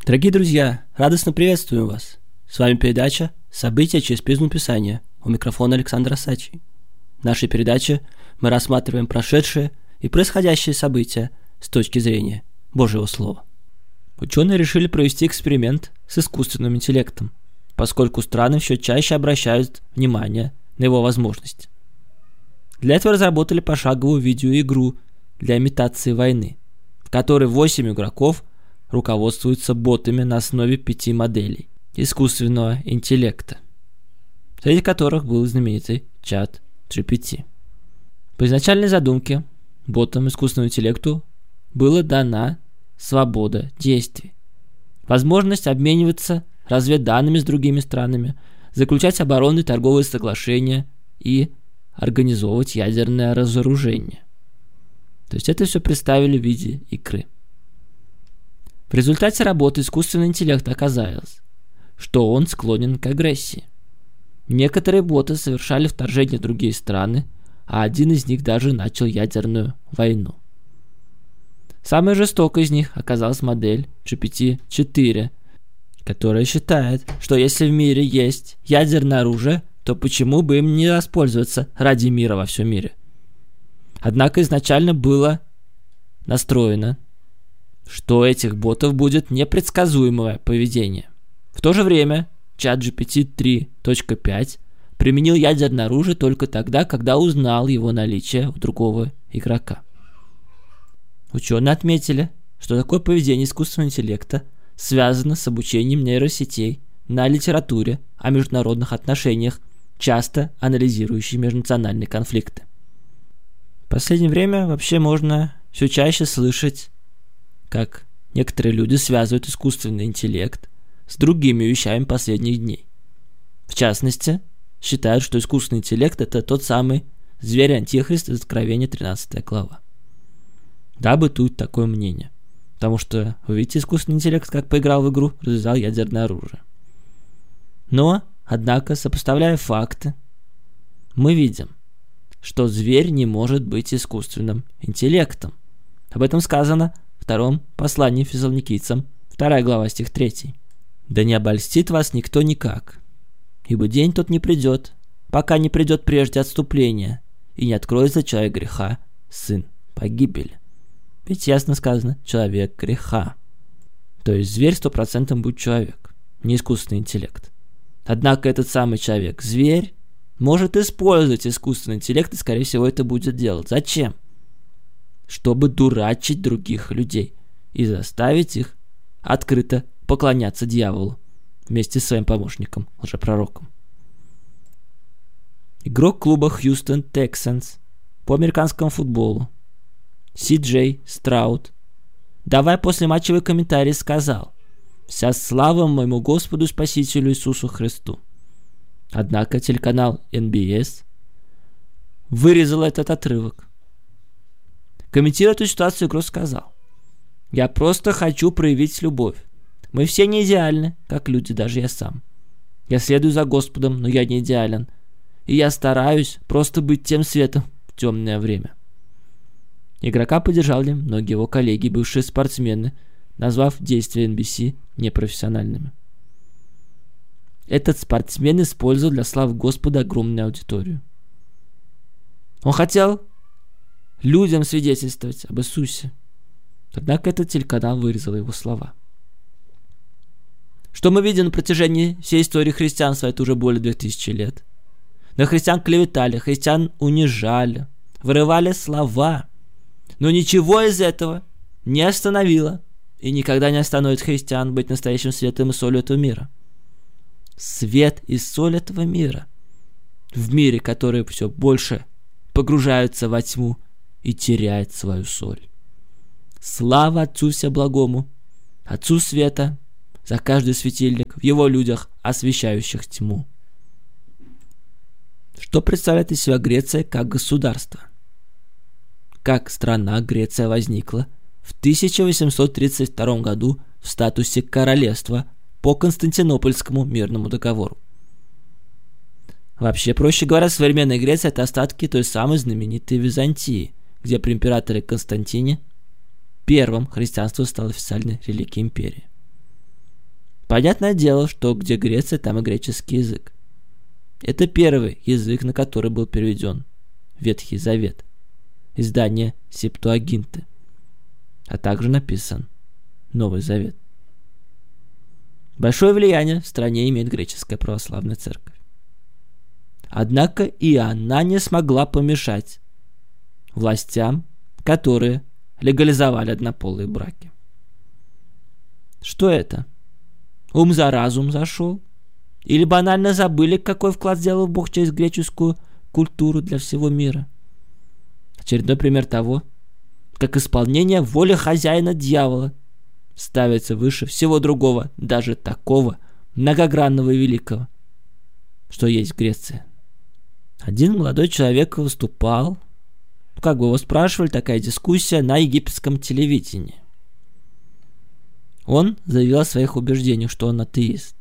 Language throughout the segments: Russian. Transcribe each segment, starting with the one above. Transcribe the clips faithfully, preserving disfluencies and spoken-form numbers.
Дорогие друзья, радостно приветствую вас. С вами передача «События через призму Писания». У микрофона Александр Осадчий. В нашей передаче мы рассматриваем прошедшие и происходящие события с точки зрения Божьего Слова. Ученые решили провести эксперимент с искусственным интеллектом, поскольку страны все чаще обращают внимание на его возможности. Для этого разработали пошаговую видеоигру для имитации войны, в которой восемь игроков руководствуются ботами на основе пяти моделей искусственного интеллекта, среди которых был знаменитый чат джи пи ти. По изначальной задумке ботам искусственному интеллекту была дана свобода действий, возможность обмениваться разведданными с другими странами, заключать оборонные и торговые соглашения и организовывать ядерное разоружение. То есть это все представили в виде игры. В результате работы искусственного интеллекта оказалось, что он склонен к агрессии. Некоторые боты совершали вторжение в другие страны, а один из них даже начал ядерную войну. Самой жестокой из них оказалась модель джи пи ти четыре, которая считает, что если в мире есть ядерное оружие, то почему бы им не воспользоваться ради мира во всем мире? Однако изначально было настроено, что у этих ботов будет непредсказуемое поведение. В то же время чат джи пи ти три точка пять применил ядерное оружие только тогда, когда узнал его наличие у другого игрока. Ученые отметили, что такое поведение искусственного интеллекта связано с обучением нейросетей на литературе о международных отношениях, часто анализирующей межнациональные конфликты. В последнее время вообще можно все чаще слышать, как некоторые люди связывают искусственный интеллект с другими вещами последних дней. В частности, считают, что искусственный интеллект – это тот самый зверь-антихрист из Откровения тринадцатая глава. Да, бытует такое мнение, потому что, вы видите, искусственный интеллект, как поиграл в игру, развязал ядерное оружие. Но, однако, сопоставляя факты, мы видим, что зверь не может быть искусственным интеллектом. Об этом сказано в втором послании Фессалоникийцам, вторая глава, стих третий. «Да не обольстит вас никто никак, ибо день тот не придет, пока не придет прежде отступления, и не откроется человек греха, сын погибели». Ведь ясно сказано «человек греха». То есть зверь сто процентов будет человек, не искусственный интеллект. Однако этот самый человек, зверь, может использовать искусственный интеллект, и, скорее всего, это будет делать. Зачем? Чтобы дурачить других людей и заставить их открыто поклоняться дьяволу вместе с своим помощником, лжепророком. Игрок клуба Хьюстон Texans по американскому футболу Си Джей Страуд, давая послематчевый комментарий, сказал: «Вся слава моему Господу Спасителю Иисусу Христу». Однако телеканал эн би эс вырезал этот отрывок. Комментируя эту ситуацию, игрок сказал: «Я просто хочу проявить любовь. Мы все не идеальны, как люди, даже я сам. Я следую за Господом, но я не идеален. И я стараюсь просто быть тем светом в темное время». Игрока поддержали многие его коллеги, бывшие спортсмены, назвав действия эн би си непрофессиональными. Этот спортсмен использовал для славы Господа огромную аудиторию. Он хотел людям свидетельствовать об Иисусе. Однако этот телеканал вырезал его слова. Что мы видим на протяжении всей истории христианства, это уже более двух тысяч лет. На христиан клеветали, христиан унижали, вырывали слова. Но ничего из этого не остановило и никогда не остановит христиан быть настоящим светом и солью этого мира. Свет и соль этого мира. В мире, который все больше погружается во тьму и теряет свою соль. Слава Отцу Всеблагому, Отцу Света, за каждый светильник в Его людях, освещающих тьму. Что представляет из себя Греция как государство? Как страна Греция возникла в тысяча восемьсот тридцать втором году в статусе королевства по Константинопольскому мирному договору. Вообще, проще говоря, современная Греция – это остатки той самой знаменитой Византии, где при императоре Константине первым христианство стало официальной религией империи. Понятное дело, что где Греция, там и греческий язык. Это первый язык, на который был переведен Ветхий Завет, издание Септуагинты, а также написан Новый Завет. Большое влияние в стране имеет греческая православная церковь. Однако и она не смогла помешать властям, которые легализовали однополые браки. Что это? Ум за разум зашел? Или банально забыли, какой вклад сделал Бог через греческую культуру для всего мира? Очередной пример того, как исполнение воли хозяина дьявола ставится выше всего другого, даже такого многогранного и великого, что есть в Греции. Один молодой человек выступал, как бы его спрашивали, такая дискуссия на египетском телевидении. Он заявил о своих убеждениях, что он атеист.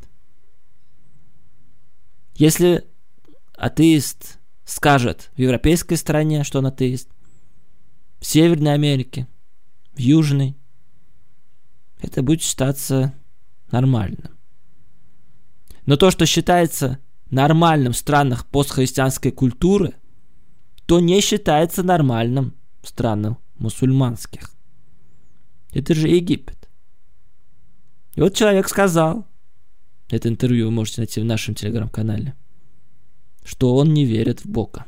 Если атеист скажет в европейской стране, что он атеист, в Северной Америке, в Южной, это будет считаться нормальным. Но то, что считается нормальным в странах постхристианской культуры, то не считается нормальным в странах мусульманских. Это же Египет. И вот человек сказал, это интервью вы можете найти в нашем телеграм-канале, что он не верит в Бога.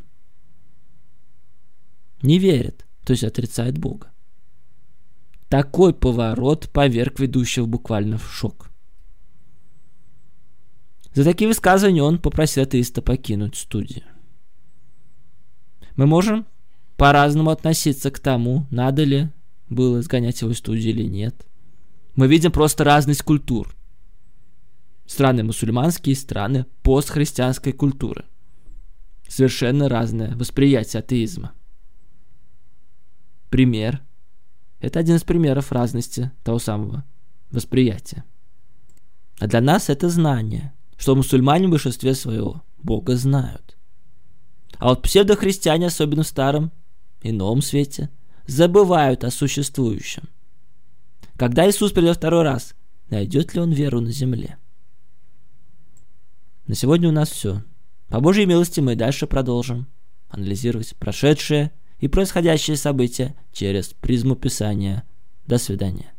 Не верит, то есть отрицает Бога. Такой поворот поверг ведущего буквально в шок. За такие высказывания он попросил атеиста покинуть студию. Мы можем по-разному относиться к тому, надо ли было изгонять его из студии или нет. Мы видим просто разность культур. Страны мусульманские, страны постхристианской культуры. Совершенно разное восприятие атеизма. Пример. Это один из примеров разности того самого восприятия. А для нас это знание, что мусульмане в большинстве своего Бога знают. А вот псевдохристиане, особенно в Старом и Новом Свете, забывают о существующем. Когда Иисус придет второй раз, найдет ли Он веру на земле? На сегодня у нас все. По Божьей милости мы дальше продолжим анализировать прошедшее и происходящие события через призму Писания. До свидания.